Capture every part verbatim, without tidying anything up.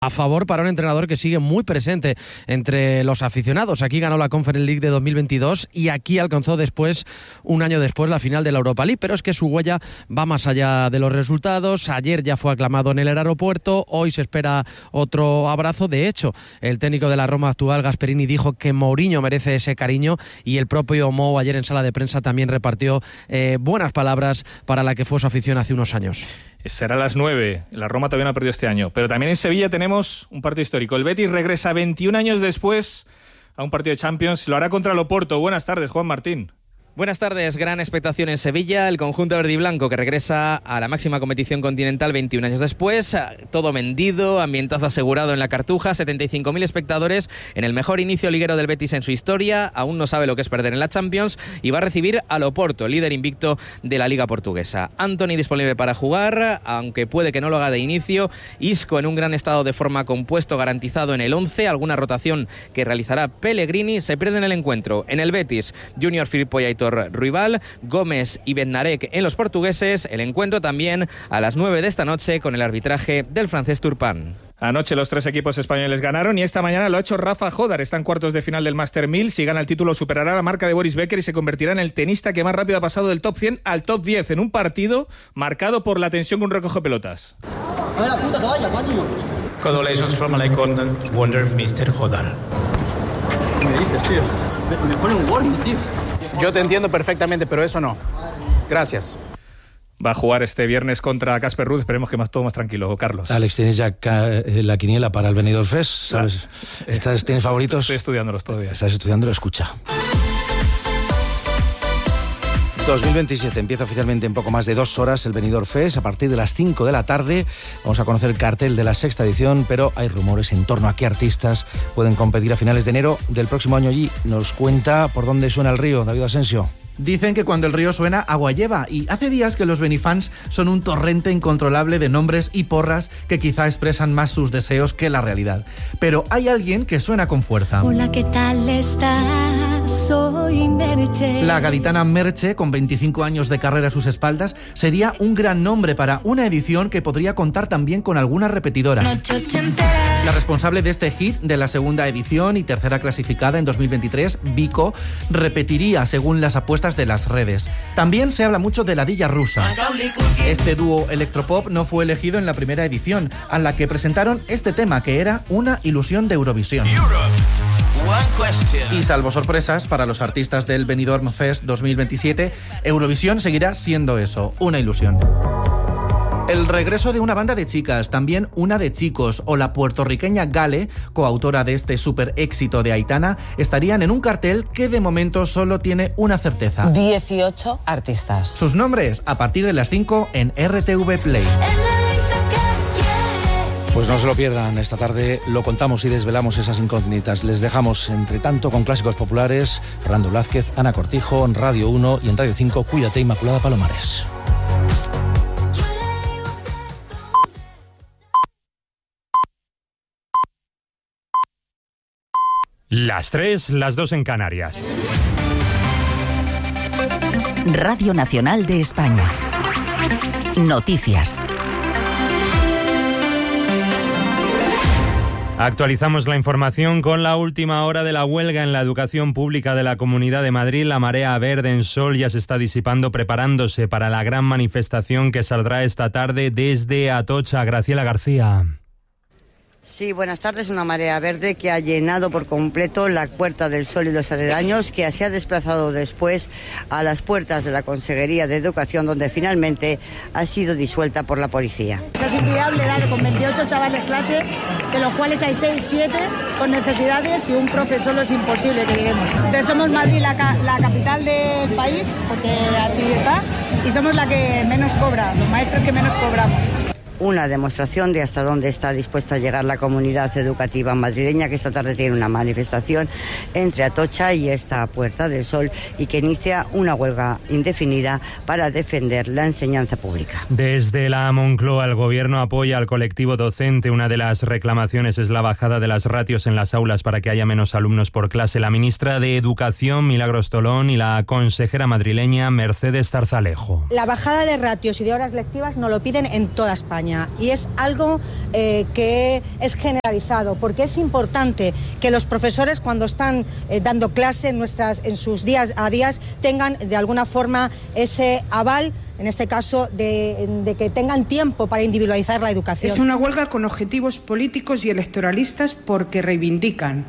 A favor para un entrenador que sigue muy presente entre los aficionados. Aquí ganó la Conference League de dos mil veintidós y aquí alcanzó después, un año después, la final de la Europa League. Pero es que su huella va más allá de los resultados. Ayer ya fue aclamado en el aeropuerto, hoy se espera otro abrazo. De hecho, el técnico de la Roma actual, Gasperini, dijo que Mourinho merece ese cariño y el propio Mou ayer en sala de prensa también repartió eh, buenas palabras para la que fue su afición hace unos años. Será a las nueve. La Roma todavía no ha perdido este año. Pero también en Sevilla tenemos un partido histórico. El Betis regresa veintiún años después a un partido de Champions. Lo hará contra el Oporto. Buenas tardes, Juan Martín. Buenas tardes, gran expectación en Sevilla, el conjunto verde y blanco que regresa a la máxima competición continental veintiún años después, todo vendido, ambientazo asegurado en la Cartuja, setenta y cinco mil espectadores en el mejor inicio liguero del Betis en su historia, aún no sabe lo que es perder en la Champions y va a recibir al Oporto, líder invicto de la Liga Portuguesa. Antony disponible para jugar, aunque puede que no lo haga de inicio, Isco en un gran estado de forma compuesto garantizado en el once, alguna rotación que realizará Pellegrini, se pierde en el encuentro. En el Betis, Junior Firpo y Aitor Ruibal, Gómez y Bednarek en los portugueses. El encuentro también a las nueve de esta noche con el arbitraje del francés Turpin. Anoche los tres equipos españoles ganaron y esta mañana lo ha hecho Rafa Jodar. Está en cuartos de final del Master mil. Si gana el título superará la marca de Boris Becker y se convertirá en el tenista que más rápido ha pasado del top cien al top diez en un partido marcado por la tensión con un recoge pelotas. Congratulations from an icon wonder mister Jodar. ¿Qué me dices, tío? Me, me pone un warning, tío. Yo te entiendo perfectamente, pero eso no. Gracias. Va a jugar este viernes contra Casper Ruud. Esperemos que más todo más tranquilo, Carlos. Alex, ¿tienes ya la quiniela para el Benidorm Fest? ¿Sabes? ¿Estás, ¿Tienes favoritos? Estoy estudiándolos todavía. ¿Estás estudiándolo? Escucha. dos mil veintisiete empieza oficialmente en poco más de dos horas el Benidorm Fest. A partir de las cinco de la tarde vamos a conocer el cartel de la sexta edición, pero hay rumores en torno a qué artistas pueden competir a finales de enero del próximo año allí. Nos cuenta por dónde suena el río, David Asensio. Dicen que cuando el río suena, agua lleva, y hace días que los benifans son un torrente incontrolable de nombres y porras que quizá expresan más sus deseos que la realidad. Pero hay alguien que suena con fuerza. Hola, ¿qué tal estás? Soy Merche. La gaditana Merche, con veinticinco años de carrera a sus espaldas, sería un gran nombre para una edición que podría contar también con alguna repetidora. La responsable de este hit de la segunda edición y tercera clasificada en dos mil veintitrés, Vico, repetiría según las apuestas de las redes. También se habla mucho de la Dilla Rusa. Este dúo electropop no fue elegido en la primera edición, a la que presentaron este tema que era una ilusión de Eurovisión. Y salvo sorpresas para los artistas del Benidorm Fest dos mil veintisiete, Eurovisión seguirá siendo eso, una ilusión. El regreso de una banda de chicas, también una de chicos, o la puertorriqueña Gale, coautora de este super éxito de Aitana, estarían en un cartel que de momento solo tiene una certeza. dieciocho artistas. Sus nombres a partir de las cinco en R T V Play. Pues no se lo pierdan, esta tarde lo contamos y desvelamos esas incógnitas. Les dejamos, entre tanto, con clásicos populares, Fernando Blázquez, Ana Cortijo, en Radio uno y en Radio cinco, Cuídate, Inmaculada Palomares. Las tres, las dos en Canarias. Radio Nacional de España. Noticias. Actualizamos la información con la última hora de la huelga en la educación pública de la Comunidad de Madrid. La marea verde en Sol ya se está disipando, preparándose para la gran manifestación que saldrá esta tarde desde Atocha. Graciela García. Sí, buenas tardes. Una marea verde que ha llenado por completo la Puerta del Sol y los aledaños, que se ha desplazado después a las puertas de la Consejería de Educación, donde finalmente ha sido disuelta por la policía. Es inviable darle con veintiocho chavales clase, de los cuales hay seis, siete con necesidades y un profesor es imposible que lleguemos. Entonces somos Madrid la, ca- la capital del país, porque así está, y somos la que menos cobra, los maestros que menos cobramos. Una demostración de hasta dónde está dispuesta a llegar la comunidad educativa madrileña, que esta tarde tiene una manifestación entre Atocha y esta Puerta del Sol y que inicia una huelga indefinida para defender la enseñanza pública. Desde la Moncloa, el Gobierno apoya al colectivo docente. Una de las reclamaciones es la bajada de las ratios en las aulas para que haya menos alumnos por clase. La ministra de Educación, Milagros Tolón, y la consejera madrileña, Mercedes Zarzalejo. La bajada de ratios y de horas lectivas nos lo piden en toda España. España y es algo eh, que es generalizado, porque es importante que los profesores cuando están eh, dando clase en, nuestras, en sus días a días tengan de alguna forma ese aval, en este caso, de, de que tengan tiempo para individualizar la educación. Es una huelga con objetivos políticos y electoralistas porque reivindican,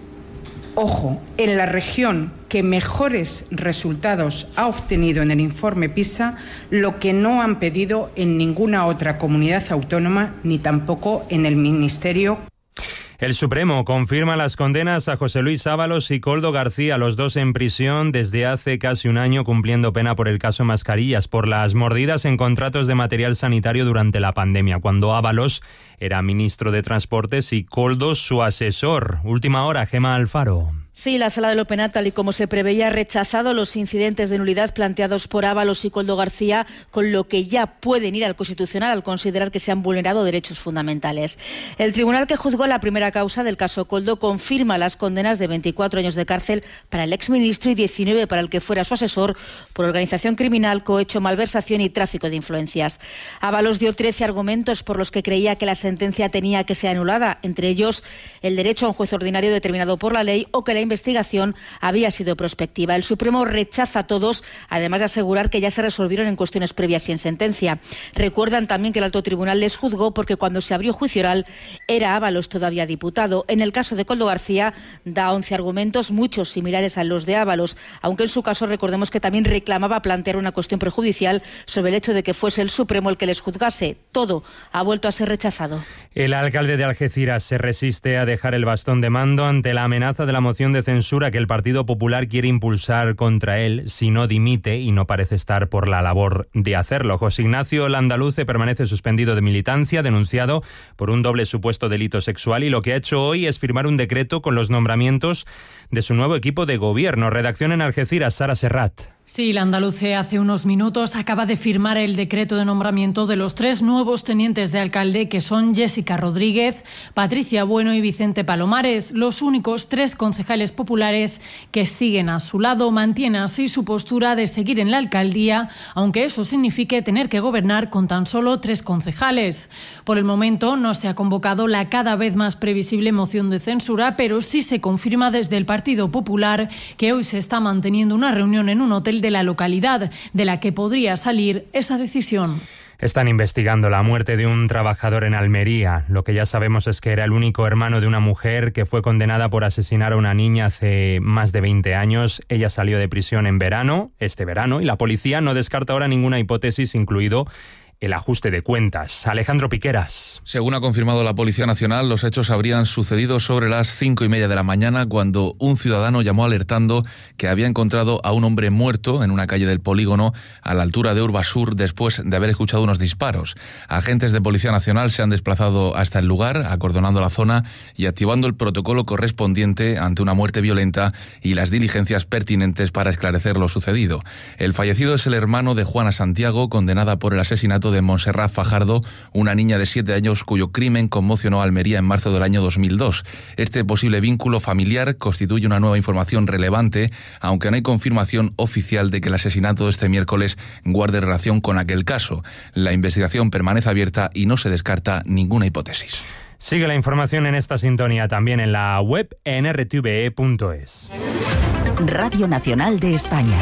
ojo, en la región que mejores resultados ha obtenido en el informe PISA, lo que no han pedido en ninguna otra comunidad autónoma ni tampoco en el Ministerio. El Supremo confirma las condenas a José Luis Ábalos y Koldo García, los dos en prisión desde hace casi un año cumpliendo pena por el caso Mascarillas, por las mordidas en contratos de material sanitario durante la pandemia, cuando Ábalos era ministro de Transportes y Koldo su asesor. Última hora, Gemma Alfaro. Sí, la Sala de lo Penal, tal y como se preveía, ha rechazado los incidentes de nulidad planteados por Ábalos y Koldo García, con lo que ya pueden ir al Constitucional al considerar que se han vulnerado derechos fundamentales. El tribunal que juzgó la primera causa del caso Koldo confirma las condenas de veinticuatro años de cárcel para el exministro y diecinueve para el que fuera su asesor por organización criminal, cohecho, malversación y tráfico de influencias. Ábalos dio trece argumentos por los que creía que la sentencia tenía que ser anulada, entre ellos el derecho a un juez ordinario determinado por la ley o que la investigación había sido prospectiva. El Supremo rechaza todos, además de asegurar que ya se resolvieron en cuestiones previas y en sentencia. Recuerdan también que el alto tribunal les juzgó porque cuando se abrió juicio oral era Ábalos todavía diputado. En el caso de Koldo García da once argumentos, muchos similares a los de Ábalos, aunque en su caso recordemos que también reclamaba plantear una cuestión prejudicial sobre el hecho de que fuese el Supremo el que les juzgase. Todo ha vuelto a ser rechazado. El alcalde de Algeciras se resiste a dejar el bastón de mando ante la amenaza de la moción de censura que el Partido Popular quiere impulsar contra él si no dimite, y no parece estar por la labor de hacerlo. José Ignacio Landaluce permanece suspendido de militancia, denunciado por un doble supuesto delito sexual, y lo que ha hecho hoy es firmar un decreto con los nombramientos de su nuevo equipo de gobierno. Redacción en Algeciras, Sara Serrat. Sí, Landaluce hace unos minutos acaba de firmar el decreto de nombramiento de los tres nuevos tenientes de alcalde, que son Jessica Rodríguez, Patricia Bueno y Vicente Palomares, los únicos tres concejales populares que siguen a su lado. Mantiene así su postura de seguir en la alcaldía, aunque eso signifique tener que gobernar con tan solo tres concejales. Por el momento no se ha convocado la cada vez más previsible moción de censura, pero sí se confirma desde el Partido Popular que hoy se está manteniendo una reunión en un hotel de la localidad, de la que podría salir esa decisión. Están investigando la muerte de un trabajador en Almería. Lo que ya sabemos es que era el único hermano de una mujer que fue condenada por asesinar a una niña hace más de veinte años. Ella salió de prisión en verano, este verano, y la policía no descarta ahora ninguna hipótesis, incluido el ajuste de cuentas. Alejandro Piqueras. Según ha confirmado la Policía Nacional, los hechos habrían sucedido sobre las cinco y media de la mañana, cuando un ciudadano llamó alertando que había encontrado a un hombre muerto en una calle del polígono a la altura de Urbasur después de haber escuchado unos disparos. Agentes de Policía Nacional se han desplazado hasta el lugar, acordonando la zona y activando el protocolo correspondiente ante una muerte violenta y las diligencias pertinentes para esclarecer lo sucedido. El fallecido es el hermano de Juana Santiago, condenada por el asesinato de Montserrat Fajardo, una niña de siete años cuyo crimen conmocionó a Almería en marzo del año dos mil dos. Este posible vínculo familiar constituye una nueva información relevante, aunque no hay confirmación oficial de que el asesinato de este miércoles guarde relación con aquel caso. La investigación permanece abierta y no se descarta ninguna hipótesis. Sigue la información en esta sintonía también en la web en r t v e punto es. Radio Nacional de España.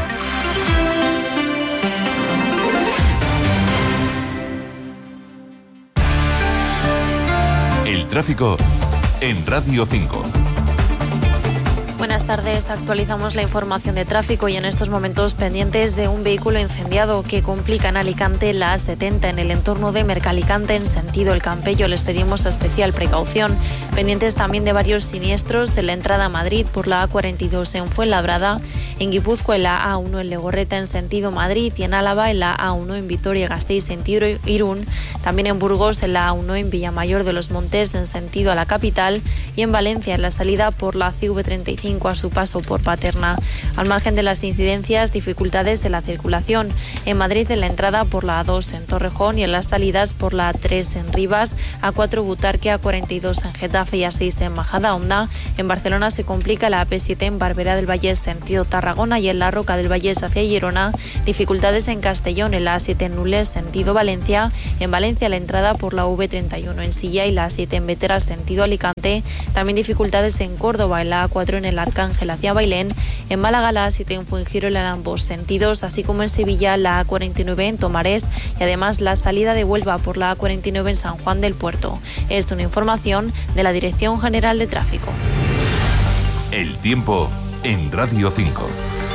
El tráfico en Radio cinco. Buenas tardes, actualizamos la información de tráfico y en estos momentos pendientes de un vehículo incendiado que complica en Alicante la A setenta en el entorno de Mercalicante en sentido El Campello. Les pedimos especial precaución. Pendientes también de varios siniestros en la entrada a Madrid por la A cuarenta y dos en Fuenlabrada, en Guipúzcoa en la A uno en Legorreta en sentido Madrid y en Álava en la A uno en Vitoria-Gasteiz sentido Irún, también en Burgos en la A uno en Villamayor de los Montes en sentido a la capital y en Valencia en la salida por la C V treinta y cinco a a su paso por Paterna. Al margen de las incidencias, dificultades en la circulación. En Madrid, en la entrada por la A dos en Torrejón y en las salidas por la A tres en Rivas, A cuatro Butarque, A cuarenta y dos en Getafe y A seis en Majadahonda. En Barcelona se complica la A P siete en Barberá del Vallès sentido Tarragona y en la Roca del Vallès hacia Girona. Dificultades en Castellón, en la A siete en Nules sentido Valencia. En Valencia la entrada por la V treinta y uno en Silla y la A siete en Vetera sentido Alicante. También dificultades en Córdoba, en la A cuatro en el Arcángel hacia Bailén. En Málaga la A siete en Fuengirola en ambos sentidos, así como en Sevilla la A cuarenta y nueve en Tomares y además la salida de Huelva por la A cuarenta y nueve en San Juan del Puerto. Es una información de la Dirección General de Tráfico. El tiempo en Radio cinco.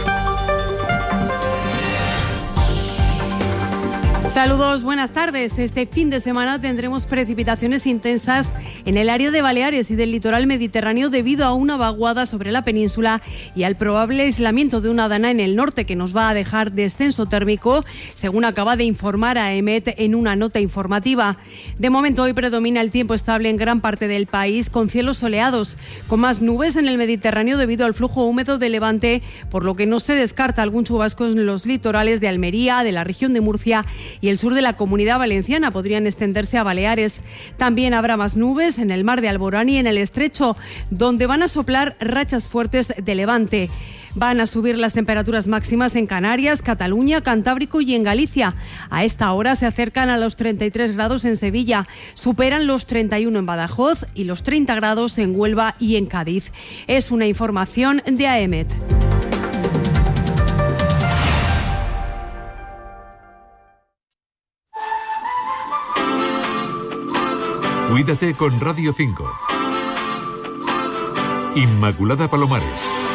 Saludos, buenas tardes. Este fin de semana tendremos precipitaciones intensas en el área de Baleares y del litoral mediterráneo debido a una vaguada sobre la península y al probable aislamiento de una dana en el norte que nos va a dejar descenso térmico, según acaba de informar a E M E T en una nota informativa. De momento hoy predomina el tiempo estable en gran parte del país con cielos soleados, con más nubes en el Mediterráneo debido al flujo húmedo de Levante, por lo que no se descarta algún chubasco en los litorales de Almería, de la región de Murcia y el sur de la Comunidad Valenciana. Podrían extenderse a Baleares. También habrá más nubes en el mar de Alborán y en el estrecho, donde van a soplar rachas fuertes de levante. Van a subir las temperaturas máximas en Canarias, Cataluña, Cantábrico y en Galicia. A esta hora se acercan a los treinta y tres grados en Sevilla, superan los treinta y uno en Badajoz y los treinta grados en Huelva y en Cádiz. Es una información de A E M E T. Cuídate con Radio cinco. Inmaculada Palomares.